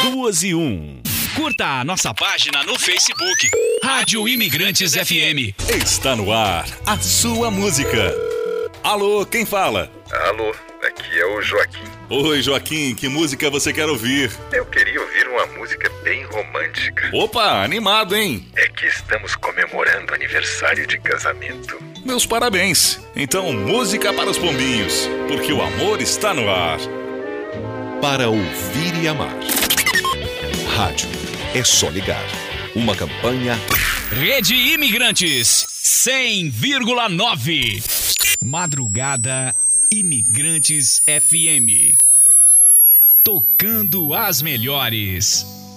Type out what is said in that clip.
2:01. Curta a nossa página no Facebook, Rádio Imigrantes FM. Está no ar a sua música. Alô, quem fala? Alô, aqui é o Joaquim. Oi, Joaquim, que música você quer ouvir? Eu queria ouvir uma música bem romântica. Opa, animado, hein? É que estamos comemorando aniversário de casamento. Meus parabéns. Então, música para os pombinhos, porque o amor está no ar. Para ouvir e amar. Rádio é só ligar. Uma campanha Rede Imigrantes 100,9. Madrugada Imigrantes FM. Tocando as melhores.